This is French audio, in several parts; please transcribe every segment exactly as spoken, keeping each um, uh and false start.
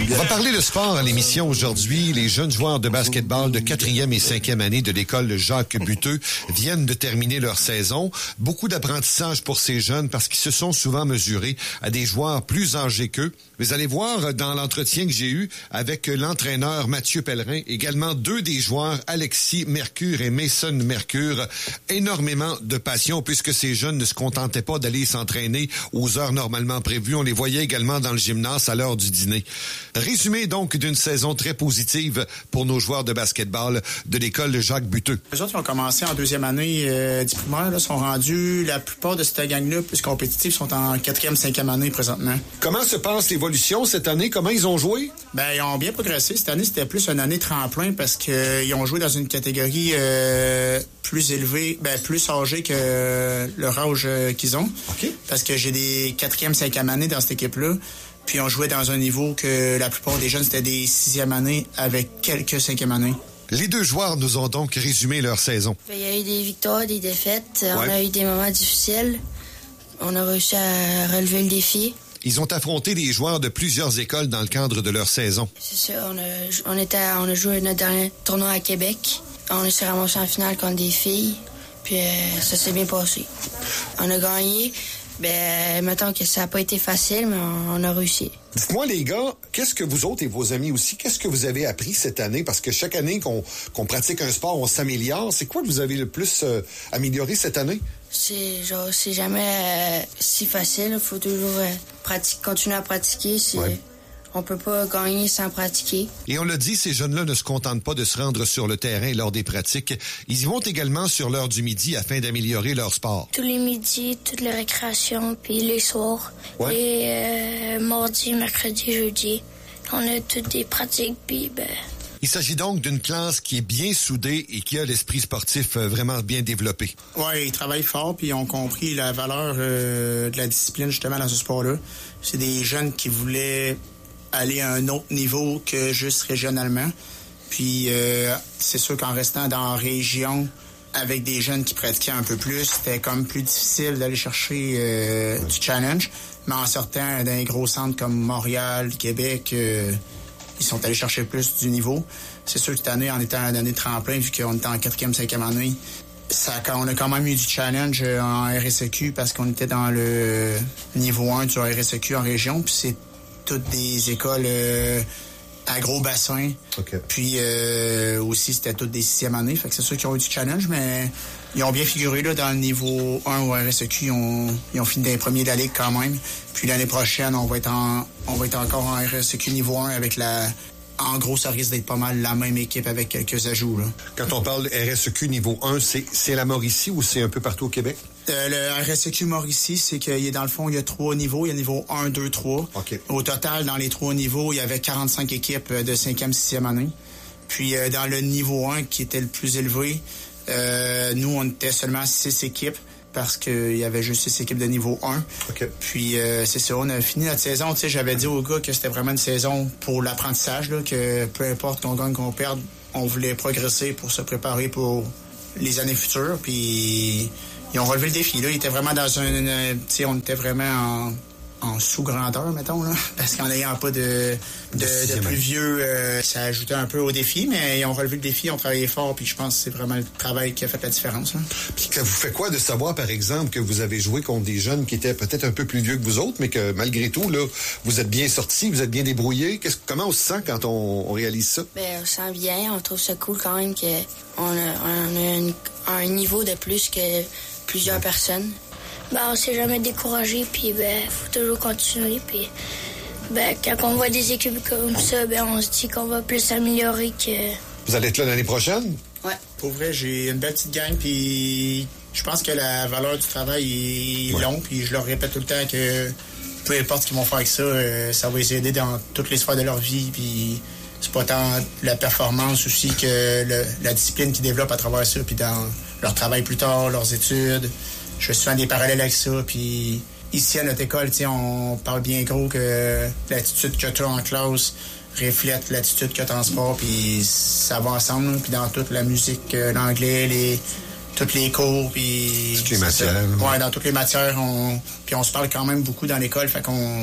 On va parler de sport à l'émission aujourd'hui. Les jeunes joueurs de basketball de quatrième et cinquième année de l'école Jacques Buteux viennent de terminer leur saison. Beaucoup d'apprentissage pour ces jeunes parce qu'ils se sont souvent mesurés à des joueurs plus âgés qu'eux. Vous allez voir dans l'entretien que j'ai eu avec l'entraîneur Mathieu Pellerin, également deux des joueurs, Alexis Mercure et Mason Mercure, énormément de passion puisque ces jeunes ne se contentaient pas d'aller s'entraîner aux heures normalement prévues. On les voyait également dans le gymnase à l'heure du dîner. Résumé donc d'une saison très positive pour nos joueurs de basketball de l'école Jacques Buteux. Les autres qui ont commencé en deuxième année euh, du primaire là, sont rendus, la plupart de cette gang-là, plus compétitifs, sont en quatrième, cinquième année présentement. Comment se passe l'évolution cette année? Comment ils ont joué? Ben, ils ont bien progressé. Cette année, c'était plus une année tremplin parce qu'ils euh, ont joué dans une catégorie euh, plus élevée, ben, plus âgée que euh, leur âge euh, qu'ils ont. OK. Parce que j'ai des quatrième, cinquième année dans cette équipe-là. Puis on jouait dans un niveau que la plupart des jeunes, c'était des sixième années avec quelques cinquième années. Les deux joueurs nous ont donc résumé leur saison. Il y a eu des victoires, des défaites. Ouais. On a eu des moments difficiles. On a réussi à relever le défi. Ils ont affronté des joueurs de plusieurs écoles dans le cadre de leur saison. C'est ça. On a, on était, on a joué notre dernier tournoi à Québec. On s'est ramassé en finale contre des filles. Puis euh, ça s'est bien passé. On a gagné. Ben, mettons que ça n'a pas été facile, mais on, on a réussi. Dites-moi, les gars, qu'est-ce que vous autres et vos amis aussi, qu'est-ce que vous avez appris cette année? Parce que chaque année qu'on, qu'on pratique un sport, on s'améliore. C'est quoi que vous avez le plus euh, amélioré cette année? C'est genre, c'est jamais euh, si facile. Il faut toujours euh, pratiquer, continuer à pratiquer. C'est, ouais. On peut pas gagner sans pratiquer. Et on l'a dit, ces jeunes-là ne se contentent pas de se rendre sur le terrain lors des pratiques. Ils y vont également sur l'heure du midi afin d'améliorer leur sport. Tous les midis, toutes les récréations, puis les soirs. Ouais. Et euh, mardi, mercredi, jeudi. On a toutes des pratiques, puis ben... Il s'agit donc d'une classe qui est bien soudée et qui a l'esprit sportif vraiment bien développé. Oui, ils travaillent fort puis ils ont compris la valeur euh, de la discipline justement dans ce sport-là. C'est des jeunes qui voulaient aller à un autre niveau que juste régionalement. Puis euh, c'est sûr qu'en restant dans la région avec des jeunes qui pratiquaient un peu plus, c'était comme plus difficile d'aller chercher euh, du challenge. Mais en sortant d'un gros centre comme Montréal, Québec... Euh, ils sont allés chercher plus du niveau. C'est sûr que cette année, en étant en année tremplin, vu qu'on était en quatrième, cinquième année, ça, on a quand même eu du challenge en R S E Q parce qu'on était dans le niveau un du R S E Q en région. Puis c'est toutes des écoles euh, à gros bassin. Okay. Puis euh, aussi, c'était toutes des sixième années. Fait que c'est sûr qu'ils ont eu du challenge, mais ils ont bien figuré là, dans le niveau un au R S E Q. Ils ont, ils ont fini dans les premiers de la Ligue quand même. Puis l'année prochaine, on va être en, on va être encore en R S E Q niveau un avec la... En gros, ça risque d'être pas mal la même équipe avec quelques ajouts. Là. Quand on parle de R S E Q niveau un, c'est, c'est la Mauricie ou c'est un peu partout au Québec? Euh, le R S E Q Mauricie, c'est qu'il est dans le fond, il y a trois niveaux. Il y a niveau un, deux, trois. Okay. Au total, dans les trois niveaux, il y avait quarante-cinq équipes de cinquième, sixième année. Puis euh, dans le niveau un, qui était le plus élevé, euh, nous, on était seulement six équipes parce qu'il y avait juste six équipes de niveau un. Okay. Puis euh, c'est ça, on a fini notre saison. Tu sais, j'avais dit aux gars que c'était vraiment une saison pour l'apprentissage, là, que peu importe qu'on gagne, qu'on perde, on voulait progresser pour se préparer pour les années futures. Puis ils ont relevé le défi. Là. Ils étaient vraiment dans un... Tu sais, on était vraiment en, en sous-grandeur, mettons, là, parce qu'en n'ayant pas de, de, de, de plus vieux, euh, ça ajoutait un peu au défi, mais ils ont relevé le défi, ils ont travaillé fort, puis je pense que c'est vraiment le travail qui a fait la différence. Là. Puis ça vous fait quoi de savoir, par exemple, que vous avez joué contre des jeunes qui étaient peut-être un peu plus vieux que vous autres, mais que malgré tout, là, vous êtes bien sortis, vous êtes bien débrouillés? Qu'est-ce, comment on se sent quand on, on réalise ça? Ben, on se sent bien, on trouve ça cool quand même qu'on a, on a une, un niveau de plus que plusieurs personnes. Ben, on s'est jamais découragé, puis ben, faut toujours continuer, puis ben, quand on voit des équipes comme ça, ben, on se dit qu'on va plus s'améliorer que... Vous allez être là l'année prochaine? Ouais. Pour vrai, j'ai une belle petite gang, puis je pense que la valeur du travail est ouais. longue, puis je leur répète tout le temps que peu importe ce qu'ils vont faire avec ça, euh, ça va les aider dans toutes les sphères de leur vie, puis c'est pas tant la performance aussi que le, la discipline qu'ils développent à travers ça, puis dans leur travail plus tard, leurs études. Je fais souvent des parallèles avec ça, puis ici à notre école, on parle bien gros que l'attitude que tu as en classe reflète l'attitude que tu as en sport, puis ça va ensemble, puis dans toute la musique, l'anglais, les toutes les cours, puis toutes les matières. Ouais, dans toutes les matières, on puis on se parle quand même beaucoup dans l'école, fait qu'on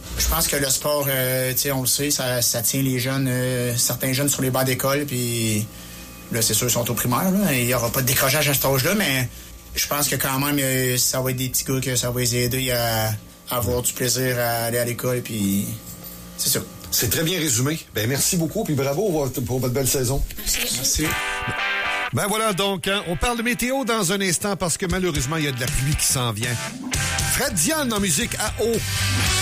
Je pense que le sport, euh, tu sais, on le sait, ça, ça tient les jeunes, euh, certains jeunes sur les bancs d'école, puis là, c'est sûr, ils sont au primaire, là. Il n'y aura pas de décrochage à cet âge-là, mais je pense que quand même, euh, ça va être des petits gars que ça va les aider à, à avoir du plaisir à aller à l'école, puis c'est ça. C'est très bien résumé. Ben merci beaucoup, puis bravo pour votre belle saison. Merci. Merci. Ben voilà donc, hein, on parle de météo dans un instant parce que malheureusement, il y a de la pluie qui s'en vient. Fred Diane en musique à eau.